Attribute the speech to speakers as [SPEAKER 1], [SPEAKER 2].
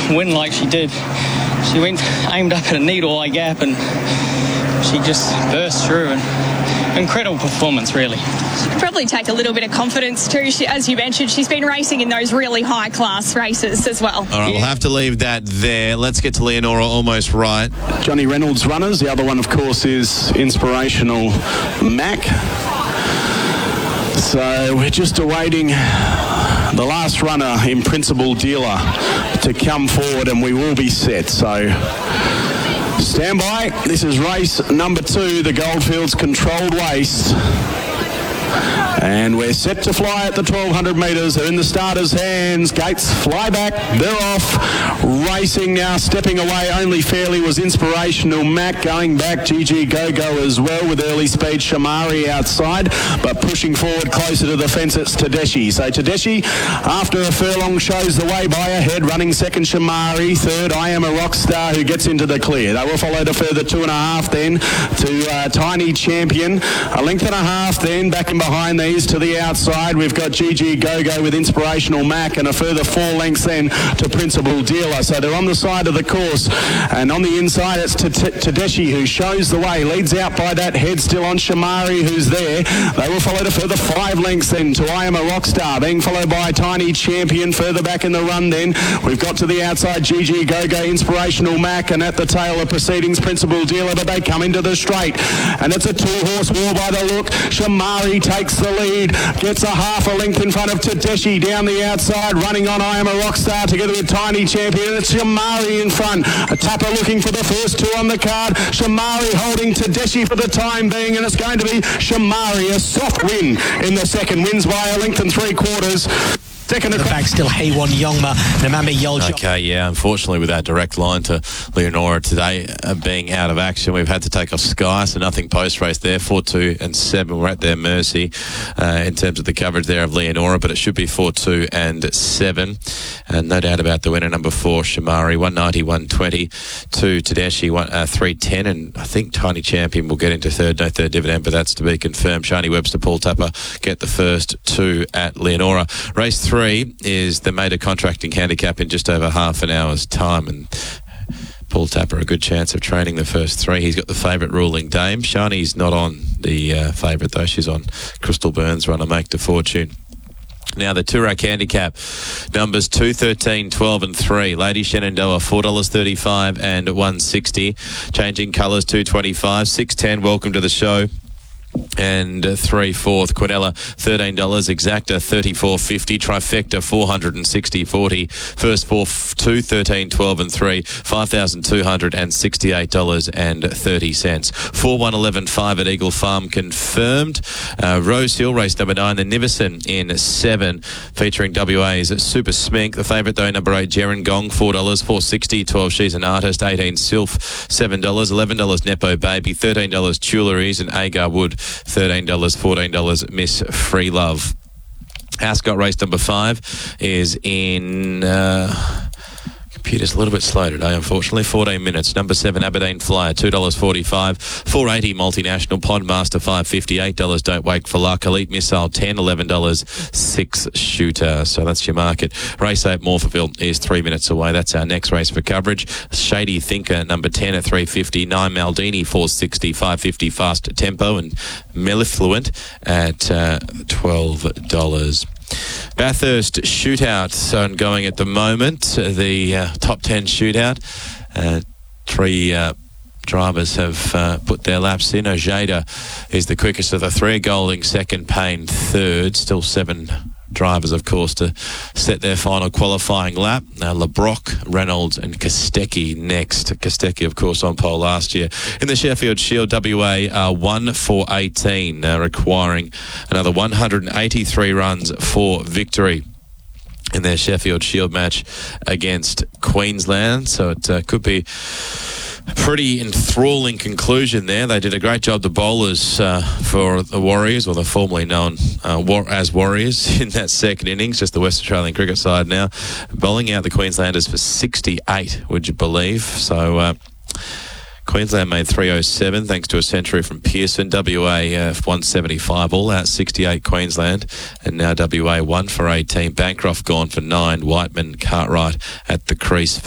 [SPEAKER 1] win like she did. She aimed up at a needle-eye gap and she just burst through. And incredible performance, really.
[SPEAKER 2] Probably take a little bit of confidence too. As you mentioned, she's been racing in those really high-class races as well.
[SPEAKER 3] All right, we'll have to leave that there. Let's get to Leonora Almost Right.
[SPEAKER 4] Johnny Reynolds runners. The other one, of course, is Inspirational Mac. So we're just awaiting the last runner in Principal Dealer to come forward and we will be set. So stand by. This is race number 2, the Goldfields Controlled Waste. And we're set to fly at the 1,200 metres. They're in the starters' hands. Gates fly back. They're off. Racing now, stepping away only fairly was Inspirational Mac. Going back, Gigi Go-Go as well with early speed. Shamari outside, but pushing forward closer to the fence, it's Tedeschi. So Tedeschi, after a furlong, shows the way by ahead. Running second, Shamari. Third, I Am a Rock Star, who gets into the clear. They will follow a further 2.5 then to Tiny Champion. A length and a half then, back in behind these to the outside. We've got Gigi Go-Go with Inspirational Mac and a further 4 lengths then to Principal Dealer. So they're on the side of the course. And on the inside, it's Tedeschi who shows the way. Leads out by that head still on Shamari, who's there. They will follow a further 5 lengths then to I Am a Rock Star, being followed by Tiny Champion. Further back in the run then, we've got to the outside Gigi Go-Go, Inspirational Mac, and at the tail of proceedings, Principal Dealer, but they come into the straight. And it's a 2-horse war by the look. Shamari takes the lead, gets a half a length in front of Tedeschi down the outside, running on I Am a Rock Star together with Tiny Champion. It's Shamari in front. A tapper looking for the first 2 on the card. Shamari holding Tedeschi for the time being, and it's going to be Shamari. A soft win in the second, wins by a length and 3/4. Second
[SPEAKER 5] the back still Haywan Yongma, Namami Yoljo.
[SPEAKER 3] Okay, yeah, unfortunately with our direct line to Leonora today being out of action, we've had to take off Sky, so nothing post-race there. 4, 2 and 7, we're at their mercy in terms of the coverage there of Leonora, but it should be 4, 2 and 7. And no doubt about the winner, number 4, Shamari, 190, 120. 2, Tedeschi, 310, and I think Tiny Champion will get into third, no third dividend, but that's to be confirmed. Shani Webster, Paul Tapper get the first 2 at Leonora. Race 3 is the Mater Contracting Handicap in just over half an hour's time, and Paul Tapper a good chance of training the first 3. He's got the favourite Ruling Dame. Shani's not on the favourite though. She's on Crystal Burns runner Make the Fortune. Now the Toorak Handicap, numbers 2, 13, 12 and 3. Lady Shenandoah, $4.35 and $1.60. Changing colours, $2.25. 6.10, welcome to the show. And 3/4 Quinella $13, Exacta $34.50, Trifecta $460.40. First 4, 2, 13, 12 and 3 $5,268.30. 4, 1, 11, 5 at Eagle Farm confirmed. Rose Hill race number 9, the Nivison in 7, featuring WA's Super Smink. The favourite though, number 8 Jeren Gong $4, $4.60. 12 She's an Artist, 18 Sylph $7, $11 Nepo Baby, $13 Tuileries, and Agar Wood $13, $14 Miss Free Love. Ascot race number 5 is in computer's a little bit slow today, unfortunately. 14 minutes. Number 7 Aberdeen Flyer, $2.45. 4.80 Multinational Podmaster, $5.50. $8 Don't Wake for Luck. Elite Missile, $10. $11 6 Shooter. So that's your market. Race 8 Morphettville is 3 minutes away. That's our next race for coverage. Shady Thinker, number 10 at $3.50. 9 Maldini, $4.60. $5.50 Fast Tempo, and Mellifluent at $12. Bathurst Shootout ongoing at the moment. The top 10 shootout. 3 drivers have put their laps in. Ojeda is the quickest of the 3. Golding second, Payne third. Still 7 drivers, of course, to set their final qualifying lap. LeBrock, Reynolds and Kostecki next. Kostecki, of course, on pole last year. In the Sheffield Shield, WA are 1 for 18, requiring another 183 runs for victory in their Sheffield Shield match against Queensland. So it could be a pretty enthralling conclusion there. They did a great job, the bowlers, for the Warriors, or the formerly known as Warriors, in that second innings, just the West Australian cricket side now, bowling out the Queenslanders for 68, would you believe? So Queensland made 307 thanks to a century from Pearson. WA 175, all out 68 Queensland, and now WA 1 for 18. Bancroft gone for 9. Whiteman, Cartwright at the crease.